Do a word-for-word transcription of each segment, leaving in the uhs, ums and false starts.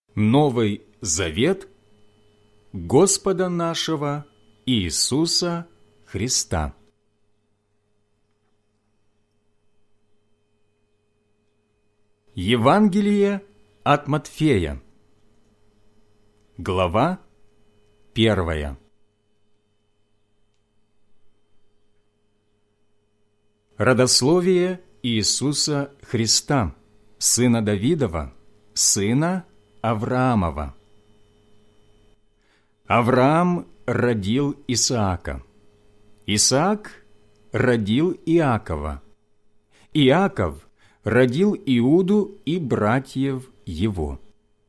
Новый Завет Господа нашего Иисуса Христа. Евангелие от Матфея, глава первая. Родословие Иисуса Христа, сына Давидова, сына Авраамова. Авраам родил Исаака. Исаак родил Иакова. Иаков родил Иуду и братьев его.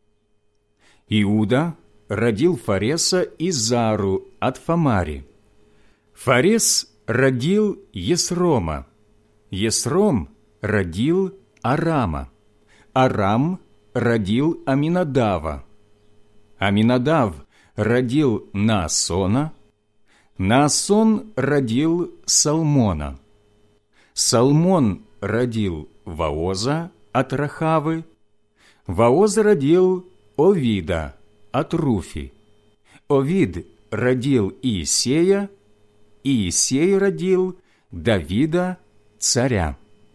Иуда родил Фареса и Зару от Фамари. Фарес родил Есрома. Есром родил Арама. Арам родил Аминадава. Аминадав родил Наасона. Наасон родил Салмона. Салмон родил Вооза от Рахавы. Вооз родил Овида от Руфи. Овид родил Иисея. Иисей родил Давида, царя.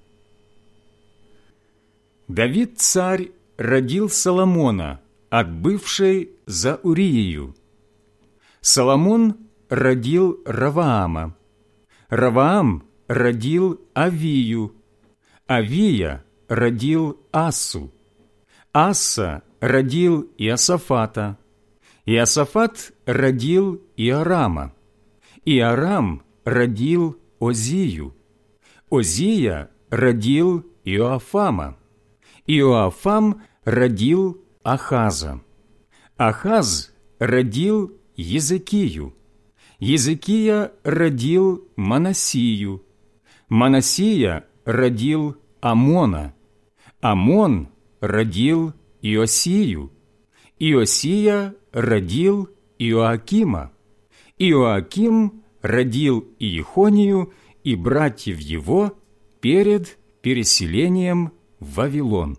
Давид, царь, родил Соломона от бывшей за Уриею. Соломон родил Раваама. Раваам родил Авию. Авия родил Ассу. Асса родил Иосафата. Иосафат родил Иорама. Иорам родил Озию. Озия родил Иоафама. Иоафам родил Ахаза. Ахаз родил Езекию. Езекия родил Манассию. Манассия родил Амона. Амон родил Иосию. Иосия родил Иоакима. Иоаким родил Иехонию и братьев его перед переселением в Вавилон.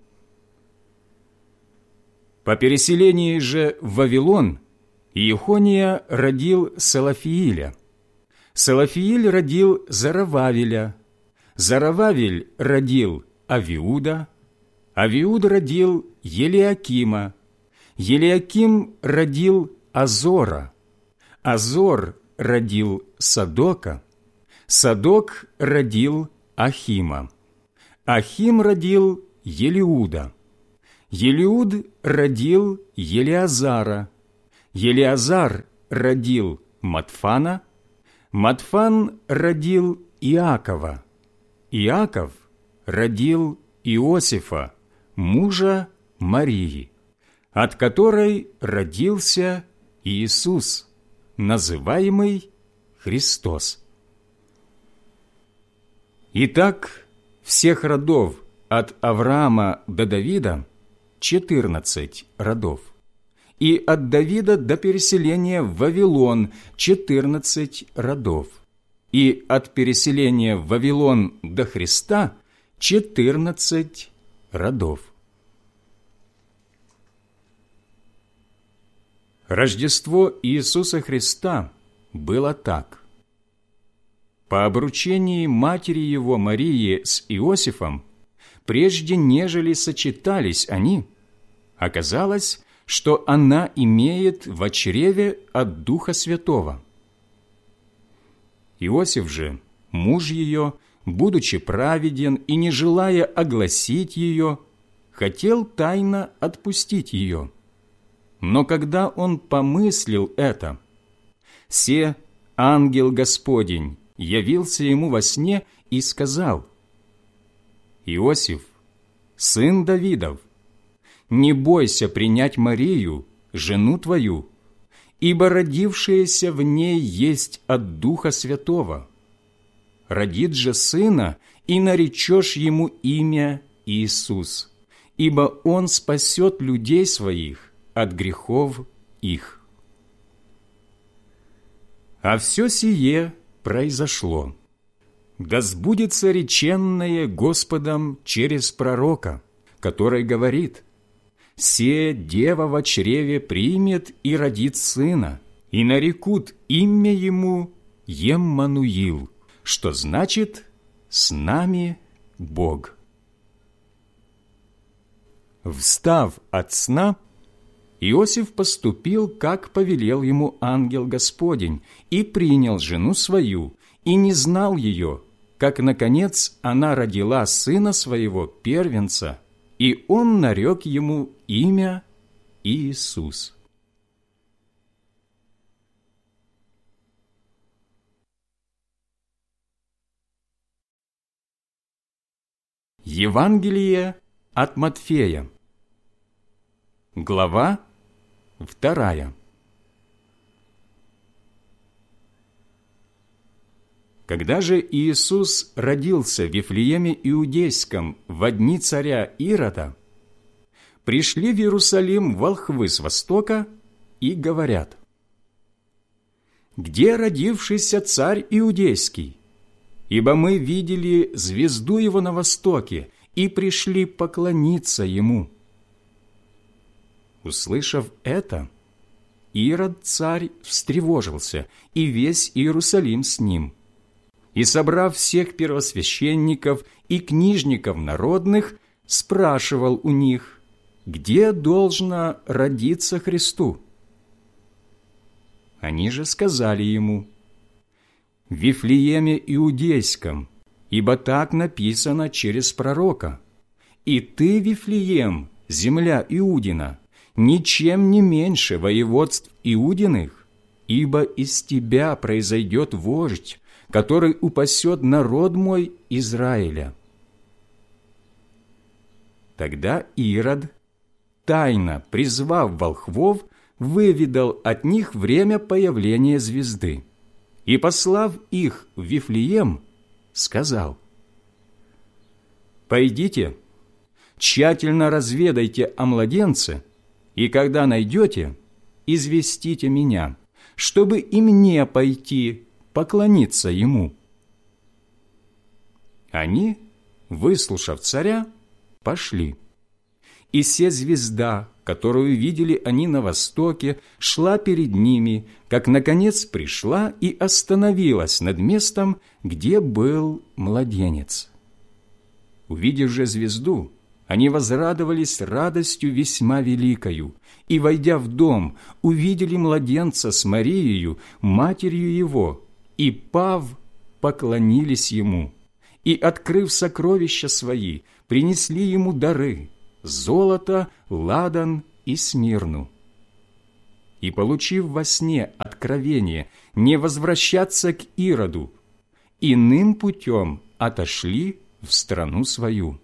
По переселении же в Вавилон Иехония родил Салафииля. Салафииль родил Зарававеля. Зарававель родил Авиуда. Авиуд родил Елиакима. Елиаким родил Азора. Азор родил Садока. Садок родил Ахима. Ахим родил Елиуда. Елиуд родил Елиазара. Елиазар родил Матфана. Матфан родил Иакова. Иаков родил Иосифа, мужа Марии, от которой родился Иисус, называемый Христос. Итак, всех родов от Авраама до Давида четырнадцать родов, и от Давида до переселения в Вавилон четырнадцать родов, и от переселения в Вавилон до Христа четырнадцать родов. Рождество Иисуса Христа было так. По обручении матери его Марии с Иосифом, прежде нежели сочетались они, оказалось, что она имеет в чреве от Духа Святого. Иосиф же, муж ее, будучи праведен и не желая огласить ее, хотел тайно отпустить ее. Но когда он помыслил это, се ангел Господень явился ему во сне и сказал: «Иосиф, сын Давидов, не бойся принять Марию, жену твою, ибо родившееся в ней есть от Духа Святого. Родит же сына, и наречешь ему имя Иисус, ибо он спасет людей своих от грехов их». А все сие произошло, да сбудется реченное Господом через пророка, который говорит: се дева во чреве примет и родит сына, и нарекут имя ему Еммануил, что значит «С нами Бог». Встав от сна, Иосиф поступил, как повелел ему ангел Господень, и принял жену свою, и не знал ее, как, наконец, она родила сына своего первенца, и он нарек ему имя Иисус. Евангелие от Матфея, глава вторая. Когда же Иисус родился в Вифлееме Иудейском во дни царя Ирода, пришли в Иерусалим волхвы с востока и говорят: «Где родившийся царь Иудейский? Ибо мы видели звезду его на востоке и пришли поклониться ему». Услышав это, Ирод царь встревожился, и весь Иерусалим с ним. И, собрав всех первосвященников и книжников народных, спрашивал у них, где должно родиться Христу. Они же сказали ему: в Вифлееме Иудейском, ибо так написано через пророка: «И ты, Вифлеем, земля Иудина, ничем не меньше воеводств Иудиных, ибо из тебя произойдет вождь, который упасет народ мой Израиля». Тогда Ирод, тайно призвав волхвов, выведал от них время появления звезды, и, послав их в Вифлеем, сказал: «Пойдите, тщательно разведайте о младенце, и когда найдете, известите меня, чтобы и мне пойти поклониться ему». Они, выслушав царя, пошли. И се звезда, которую видели они на востоке, шла перед ними, как, наконец, пришла и остановилась над местом, где был младенец. Увидев же звезду, они возрадовались радостью весьма великою, и, войдя в дом, увидели младенца с Марией, матерью его, и, пав, поклонились ему, и, открыв сокровища свои, принесли ему дары – золото, ладан и смирну. И, получив во сне откровение не возвращаться к Ироду, иным путем отошли в страну свою.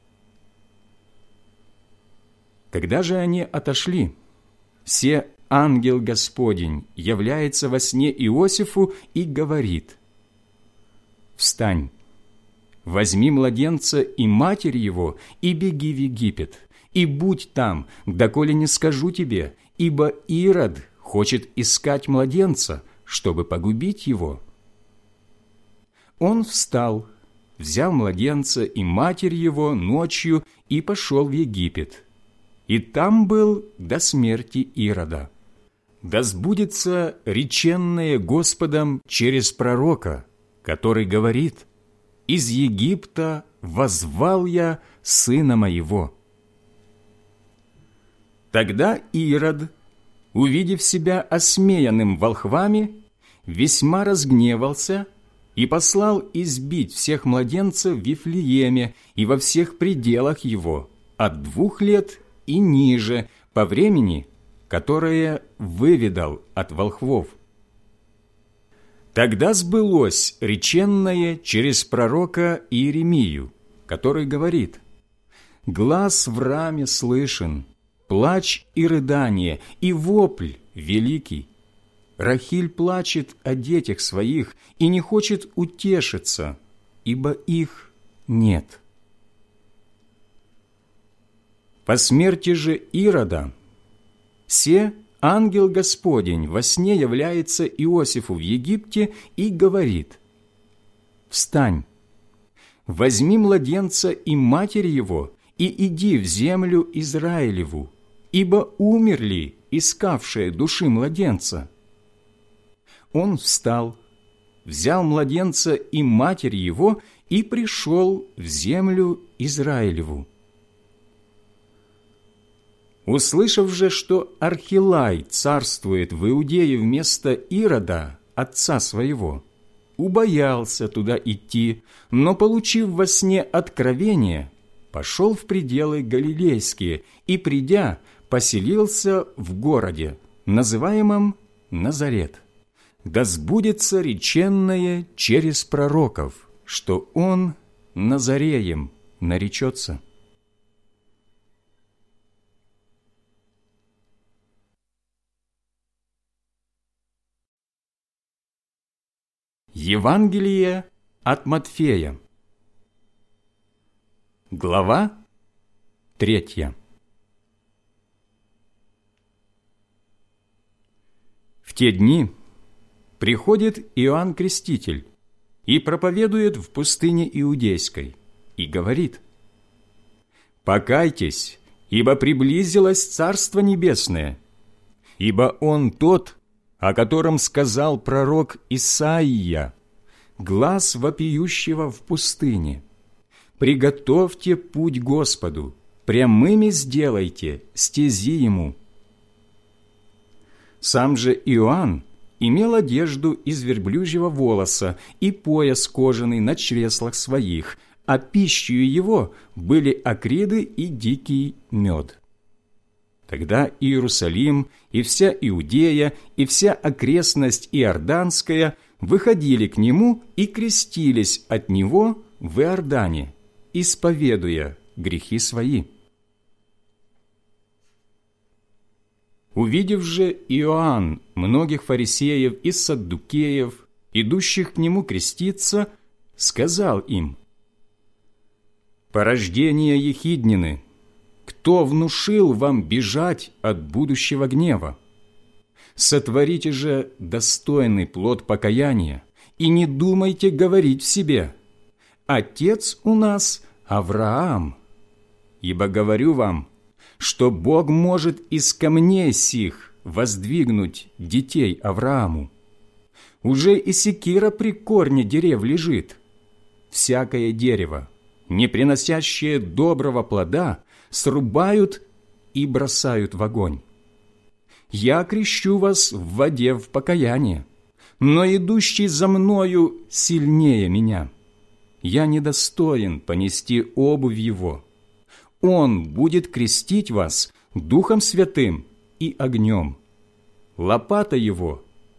Когда же они отошли, се ангел Господень является во сне Иосифу и говорит: «Встань, возьми младенца и матерь его, и беги в Египет, и будь там, доколе не скажу тебе, ибо Ирод хочет искать младенца, чтобы погубить его». Он встал, взял младенца и матерь его ночью и пошел в Египет, и там был до смерти Ирода. Да сбудется реченное Господом через пророка, который говорит: «Из Египта воззвал я сына моего». Тогда Ирод, увидев себя осмеянным волхвами, весьма разгневался и послал избить всех младенцев в Вифлееме и во всех пределах его, от двух лет и ниже, по времени, которое выведал от волхвов. Тогда сбылось реченное через пророка Иеремию, который говорит: «Глас в раме слышен, плач и рыдание, и вопль великий. Рахиль плачет о детях своих и не хочет утешиться, ибо их нет». По смерти же Ирода се ангел Господень во сне является Иосифу в Египте и говорит: «Встань, возьми младенца и матерь его, и иди в землю Израилеву, ибо умерли, искавшие души младенца». Он встал, взял младенца и матерь его и пришел в землю Израилеву. Услышав же, что Архилай царствует в Иудее вместо Ирода, отца своего, убоялся туда идти, но, получив во сне откровение, пошел в пределы Галилейские и, придя, поселился в городе, называемом Назарет. Да сбудется реченное через пророков, что он Назареем наречется. Евангелие от Матфея. Глава третья. В те дни приходит Иоанн Креститель и проповедует в пустыне Иудейской, и говорит: «Покайтесь, ибо приблизилось Царство Небесное, ибо Он тот, о котором сказал пророк Исаия, глас вопиющего в пустыне: приготовьте путь Господу, прямыми сделайте стези Ему». Сам же Иоанн имел одежду из верблюжьего волоса и пояс кожаный на чреслах своих, а пищей его были акриды и дикий мед. Тогда Иерусалим и вся Иудея и вся окрестность Иорданская выходили к нему и крестились от него в Иордане, исповедуя грехи свои. Увидев же Иоанн многих фарисеев и саддукеев, идущих к нему креститься, сказал им: «Порождение ехиднины, кто внушил вам бежать от будущего гнева? Сотворите же достойный плод покаяния, и не думайте говорить в себе: Отец у нас Авраам. Ибо говорю вам, что Бог может из камней сих воздвигнуть детей Аврааму. Уже и секира при корне дерев лежит. Всякое дерево, не приносящее доброго плода, срубают и бросают в огонь. Я крещу вас в воде в покаяние, но идущий за мною сильнее меня. Я недостоин понести обувь его. Он будет крестить вас Духом Святым и огнем. Лопата его